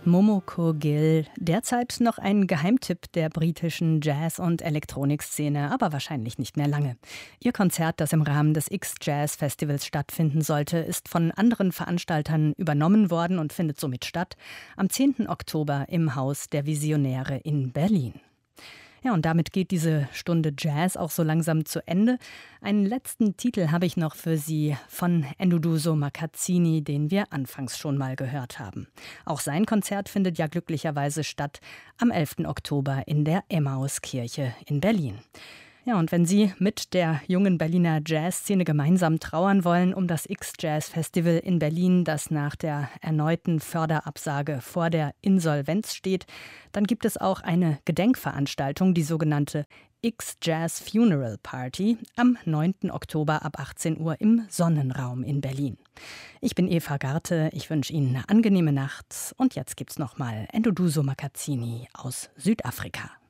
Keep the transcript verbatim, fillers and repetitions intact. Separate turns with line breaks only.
Momoko Gill, derzeit noch ein Geheimtipp der britischen Jazz- und Elektronikszene, aber wahrscheinlich nicht mehr lange. Ihr Konzert, das im Rahmen des X-Jazz-Festivals stattfinden sollte, ist von anderen Veranstaltern übernommen worden und findet somit statt am zehnten Oktober im Haus der Visionäre in Berlin. Ja, und damit geht diese Stunde Jazz auch so langsam zu Ende. Einen letzten Titel habe ich noch für Sie von Enduduso Makazzini, den wir anfangs schon mal gehört haben. Auch sein Konzert findet ja glücklicherweise statt am elften Oktober in der Emmauskirche in Berlin. Ja, und wenn Sie mit der jungen Berliner Jazzszene gemeinsam trauern wollen um das X-Jazz-Festival in Berlin, das nach der erneuten Förderabsage vor der Insolvenz steht, dann gibt es auch eine Gedenkveranstaltung, die sogenannte X-Jazz Funeral Party, am neunten Oktober ab achtzehn Uhr im Sonnenraum in Berlin. Ich bin Eva Garte, ich wünsche Ihnen eine angenehme Nacht und jetzt gibt's nochmal Enduduso Makazzini aus Südafrika.